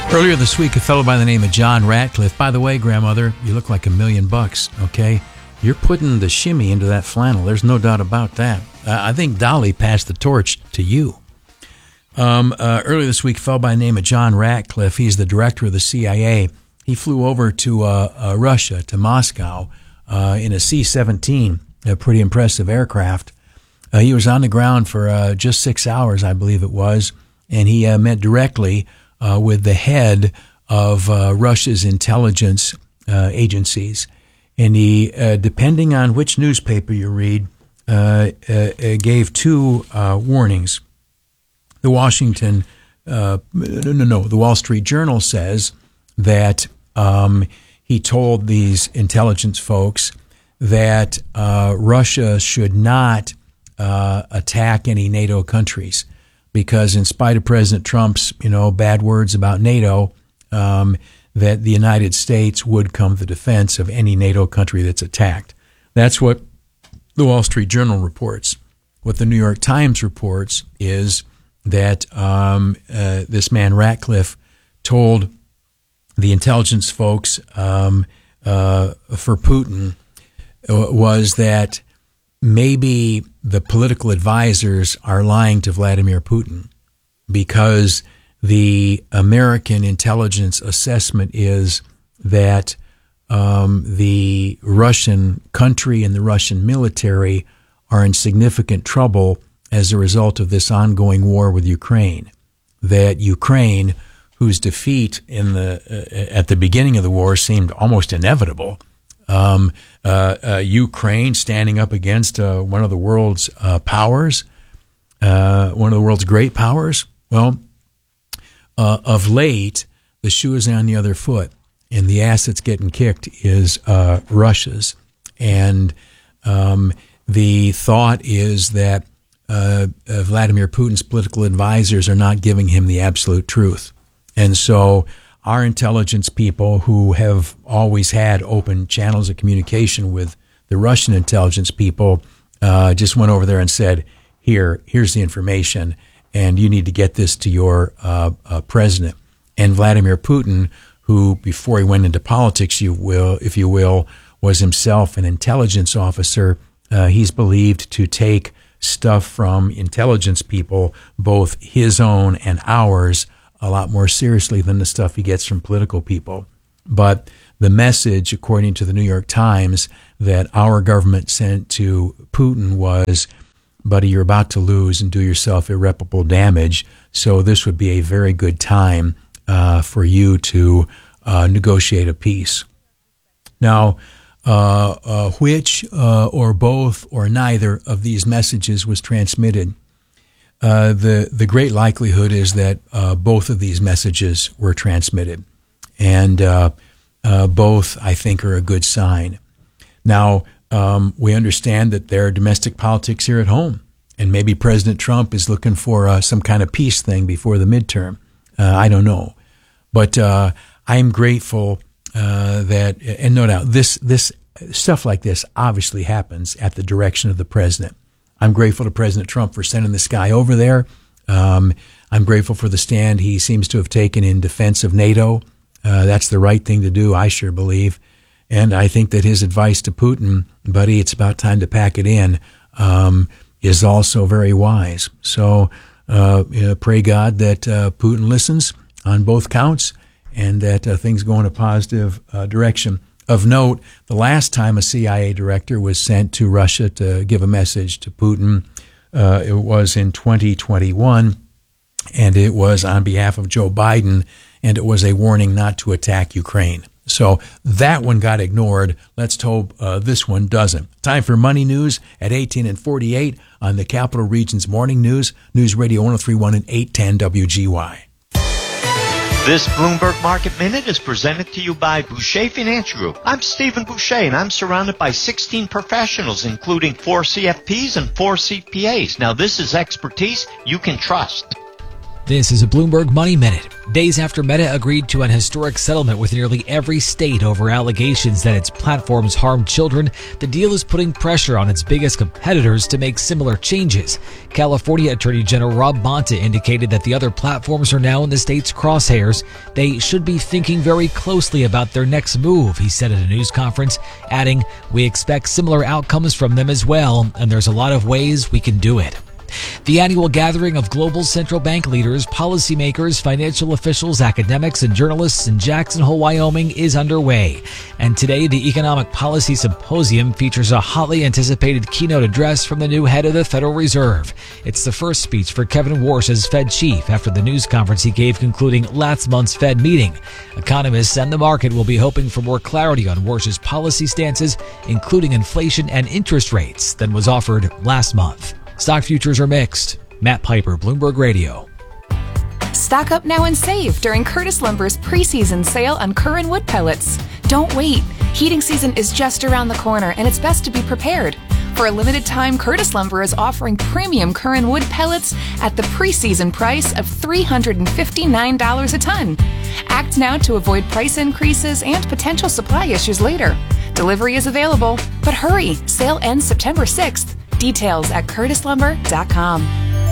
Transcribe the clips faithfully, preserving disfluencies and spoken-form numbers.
Earlier this week, a fellow by the name of John Ratcliffe. By the way, grandmother, you look like a million bucks, okay? You're putting the shimmy into that flannel. There's no doubt about that. Uh, I think Dolly passed the torch to you. Um, uh, earlier this week, a fellow by the name of John Ratcliffe. He's the director of the C I A. He flew over to uh, uh, Russia, to Moscow, uh, in a C seventeen, a pretty impressive aircraft. Uh, he was on the ground for uh, just six hours, I believe it was, and he uh, met directly Uh, with the head of uh, Russia's intelligence uh, agencies. And he, uh, depending on which newspaper you read, uh, uh, gave two uh, warnings. The Washington, uh, no, no, no, the Wall Street Journal says that um, he told these intelligence folks that uh, Russia should not uh, attack any NATO countries, because in spite of President Trump's, you know, bad words about NATO, um, that the United States would come to the defense of any NATO country that's attacked. That's what the Wall Street Journal reports. What the New York Times reports is that um, uh, this man Ratcliffe told the intelligence folks um, uh, for Putin was that maybe the political advisors are lying to Vladimir Putin, because the American intelligence assessment is that um, the Russian country and the Russian military are in significant trouble as a result of this ongoing war with Ukraine. That Ukraine, whose defeat in the uh, at the beginning of the war seemed almost inevitable, Um, uh, uh, Ukraine standing up against uh, one of the world's uh, powers, uh, one of the world's great powers. Well, uh, of late, the shoe is on the other foot, and the ass that's getting kicked is uh, Russia's. And um, the thought is that uh, uh, Vladimir Putin's political advisors are not giving him the absolute truth. And so our intelligence people, who have always had open channels of communication with the Russian intelligence people, uh, just went over there and said, here, here's the information, and you need to get this to your uh, uh, president. And Vladimir Putin, who before he went into politics, you will, if you will, was himself an intelligence officer, uh, he's believed to take stuff from intelligence people, both his own and ours, a lot more seriously than the stuff he gets from political people. But the message, according to the New York Times, that our government sent to Putin was, buddy, you're about to lose and do yourself irreparable damage, so this would be a very good time uh, for you to uh, negotiate a peace. Now, uh, uh, which uh, or both or neither of these messages was transmitted? Uh, the the great likelihood is that uh, both of these messages were transmitted, and uh, uh, both, I think, are a good sign. Now, um, we understand that there are domestic politics here at home, and maybe President Trump is looking for uh, some kind of peace thing before the midterm. Uh, I don't know, but uh, I'm grateful uh, that, and no doubt, this this stuff like this obviously happens at the direction of the president. I'm grateful to President Trump for sending this guy over there. Um, I'm grateful for the stand he seems to have taken in defense of NATO. Uh, that's the right thing to do, I sure believe. And I think that his advice to Putin, buddy, it's about time to pack it in, um, is also very wise. So uh, you know, pray God that uh, Putin listens on both counts, and that uh, things go in a positive uh, direction. Of note, the last time a C I A director was sent to Russia to give a message to Putin, uh, it was in twenty twenty-one, and it was on behalf of Joe Biden, and it was a warning not to attack Ukraine. So that one got ignored. Let's hope uh, this one doesn't. Time for Money News at eighteen and forty-eight on the Capital Region's Morning News, News Radio one oh three point one and eight ten W G Y. This Bloomberg Market Minute is presented to you by Boucher Financial Group. I'm Stephen Boucher, and I'm surrounded by sixteen professionals, including four C F Ps and four C P As. Now, this is expertise you can trust. This is a Bloomberg Money Minute. Days after Meta agreed to an historic settlement with nearly every state over allegations that its platforms harm children, the deal is putting pressure on its biggest competitors to make similar changes. California Attorney General Rob Bonta indicated that the other platforms are now in the state's crosshairs. They should be thinking very closely about their next move, he said at a news conference, adding, "We expect similar outcomes from them as well, and there's a lot of ways we can do it." The annual gathering of global central bank leaders, policymakers, financial officials, academics, and journalists in Jackson Hole, Wyoming is underway. And today, the Economic Policy Symposium features a hotly anticipated keynote address from the new head of the Federal Reserve. It's the first speech for Kevin Warsh as Fed chief after the news conference he gave concluding last month's Fed meeting. Economists and the market will be hoping for more clarity on Warsh's policy stances, including inflation and interest rates, than was offered last month. Stock futures are mixed. Matt Piper, Bloomberg Radio. Stock up now and save during Curtis Lumber's preseason sale on Curran wood pellets. Don't wait. Heating season is just around the corner, and it's best to be prepared. For a limited time, Curtis Lumber is offering premium Curran wood pellets at the preseason price of three hundred fifty-nine dollars a ton. Act now to avoid price increases and potential supply issues later. Delivery is available, but hurry. Sale ends September sixth. Details at curtis lumber dot com.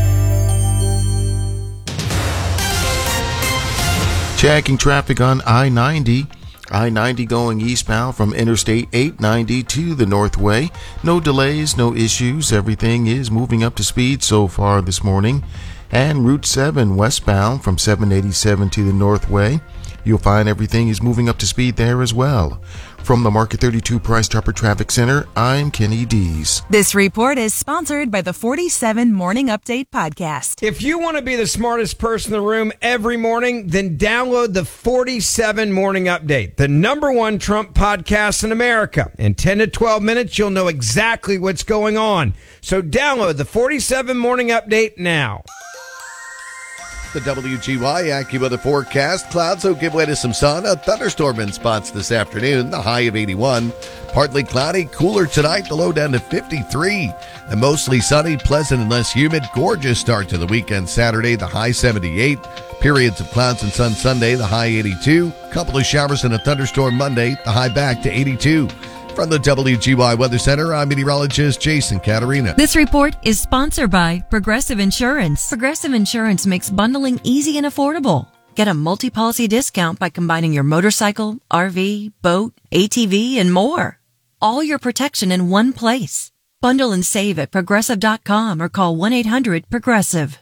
Checking traffic on I ninety. I ninety going eastbound from Interstate eight ninety to the Northway. No delays, no issues. Everything is moving up to speed so far this morning. And Route seven westbound from seven eighty-seven to the Northway. You'll find everything is moving up to speed there as well. From the Market thirty-two Price Chopper Traffic Center, I'm Kenny Dees. This report is sponsored by the forty-seven Morning Update podcast. If you want to be the smartest person in the room every morning, then download the forty-seven Morning Update, the number one Trump podcast in America. In ten to twelve minutes, you'll know exactly what's going on. So download the forty-seven Morning Update now. The W G Y AccuWeather forecast. Clouds will give way to some sun. A thunderstorm in spots this afternoon. The high of eighty-one. Partly cloudy. Cooler tonight. The low down to fifty-three. And mostly sunny, pleasant and less humid. Gorgeous start to the weekend Saturday. The high seventy-eight. Periods of clouds and sun Sunday. The high eighty-two. Couple of showers and a thunderstorm Monday. The high back to eighty-two. From the W G Y Weather Center, I'm meteorologist Jason Caterina. This report is sponsored by Progressive Insurance. Progressive Insurance makes bundling easy and affordable. Get a multi-policy discount by combining your motorcycle, R V, boat, A T V, and more. All your protection in one place. Bundle and save at progressive dot com or call one eight hundred progressive.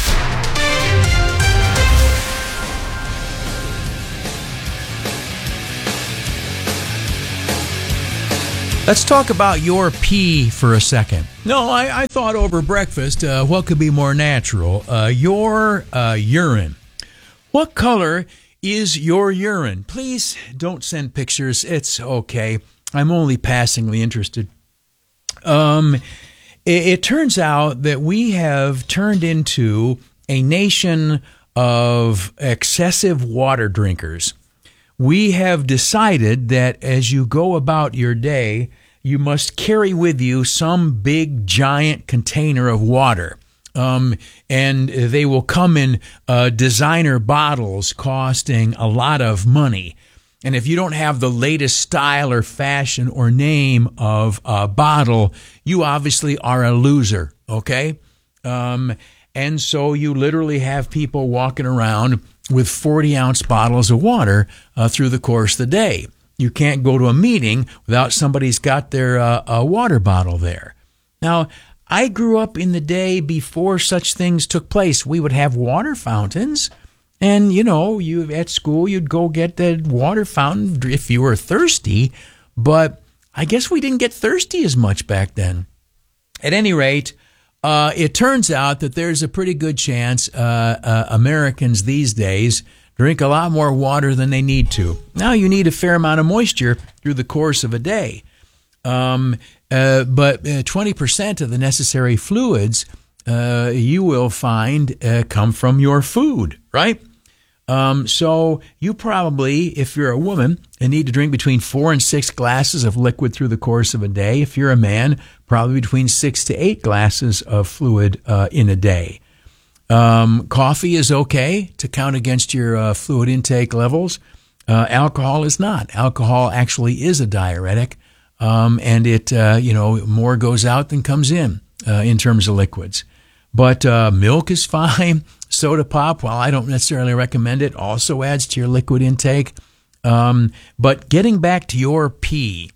Let's talk about your pee for a second. No, I, I thought over breakfast, uh, what could be more natural? Uh, your uh, urine. What color is your urine? Please don't send pictures. It's okay. I'm only passingly interested. Um, it, it turns out that we have turned into a nation of excessive water drinkers. We have decided that as you go about your day, you must carry with you some big, giant container of water. Um, and they will come in uh, designer bottles costing a lot of money. And if you don't have the latest style or fashion or name of a bottle, you obviously are a loser, okay? Um, and so you literally have people walking around with forty-ounce bottles of water uh, through the course of the day. You can't go to a meeting without somebody's got their uh, a water bottle there. Now, I grew up in the day before such things took place. We would have water fountains, and, you know, you at school, you'd go get the water fountain if you were thirsty, but I guess we didn't get thirsty as much back then. At any rate, Uh, it turns out that there's a pretty good chance uh, uh, Americans these days drink a lot more water than they need to. Now, you need a fair amount of moisture through the course of a day. Um, uh, but uh, twenty percent of the necessary fluids uh, you will find uh, come from your food, right? Um, so you probably, if you're a woman, need to drink between four and six glasses of liquid through the course of a day. If you're a man, probably between six to eight glasses of fluid uh, in a day. Um, coffee is okay to count against your uh, fluid intake levels. Uh, alcohol is not. Alcohol actually is a diuretic, um, and it, uh, you know, more goes out than comes in uh, in terms of liquids. But uh, milk is fine. Soda pop, while I don't necessarily recommend it, also adds to your liquid intake. Um, but getting back to your pee,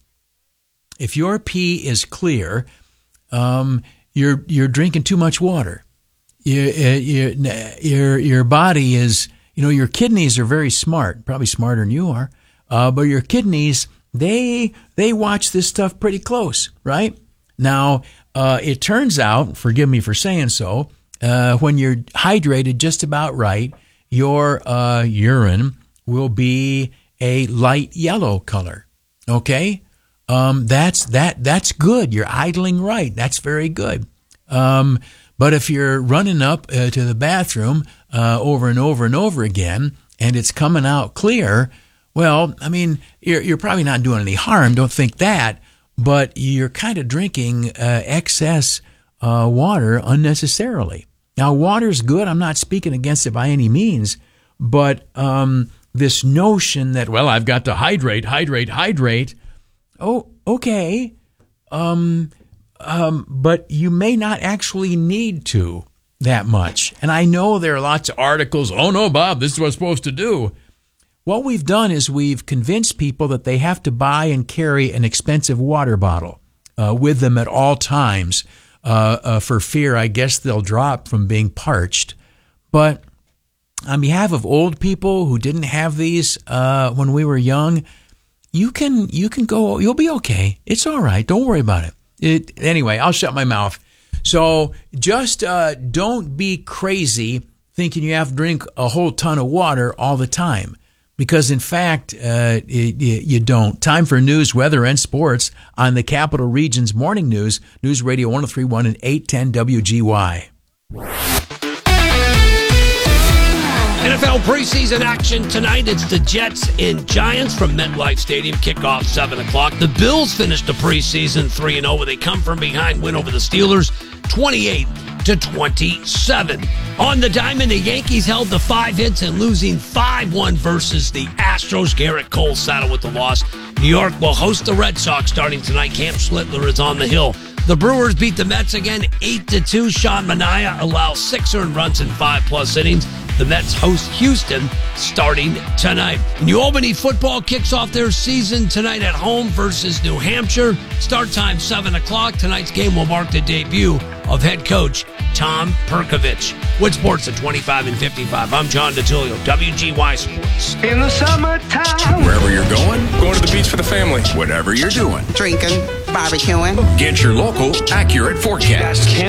if your pee is clear, um, you're you're drinking too much water. Your your your your body is, you know, your kidneys are very smart, probably smarter than you are. Uh, but your kidneys, they they watch this stuff pretty close, right? Now, uh, it turns out, forgive me for saying so, uh, when you're hydrated just about right, your uh, urine will be a light yellow color. Okay, um, that's that that's good. You're idling right. That's very good. Um, but if you're running up uh, to the bathroom uh, over and over and over again, and it's coming out clear, well, I mean, you're you're probably not doing any harm. Don't think that. But you're kind of drinking uh, excess uh, water unnecessarily. Now, water's good. I'm not speaking against it by any means. But um, this notion that, well, I've got to hydrate, hydrate, hydrate. Oh, okay. Um, um, but you may not actually need to that much. And I know there are lots of articles, oh, no, Bob, this is what I'm supposed to do. What we've done is we've convinced people that they have to buy and carry an expensive water bottle uh, with them at all times uh, uh, for fear, I guess, they'll drop from being parched. But on behalf of old people who didn't have these uh, when we were young, you can you can go. You'll be okay. It's all right. Don't worry about it. It anyway, I'll shut my mouth. So just uh, don't be crazy thinking you have to drink a whole ton of water all the time. Because, in fact, uh, it, you don't. Time for news, weather, and sports on the Capital Region's Morning News, News Radio one oh three point one and eight ten W G Y. N F L preseason action tonight. It's the Jets and Giants from MetLife Stadium. Kickoff seven o'clock. The Bills finished the preseason three and oh where they come from behind, win over the Steelers twenty-eight to twenty-seven. On the diamond, the Yankees held the five hits and losing five one versus the Astros. Garrett Cole saddled with the loss. New York will host the Red Sox starting tonight. Cam Schlittler is on the hill. The Brewers beat the Mets again eight to two. Sean Manaea allows six earned runs in five plus innings. The Mets host Houston starting tonight. New Albany football kicks off their season tonight at home versus New Hampshire. Start time seven o'clock. Tonight's game will mark the debut of head coach Tom Perkovich. Wood Sports at twenty-five and fifty-five. I'm John DeTilio, W G Y Sports. In the summertime. Wherever you're going, going to the beach for the family. Whatever you're doing. Drinking, barbecuing. Get your local accurate forecast.